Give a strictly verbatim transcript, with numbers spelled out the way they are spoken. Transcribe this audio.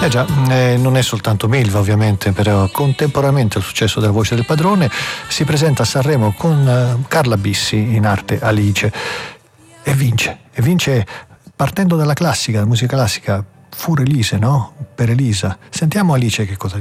Eh già, eh, non è soltanto Milva ovviamente, però contemporaneamente al successo della Voce del Padrone si presenta a Sanremo con eh, Carla Bissi in arte Alice e vince, e vince partendo dalla classica, la musica classica, Fur Elise, no? Per Elisa. Sentiamo Alice che cosa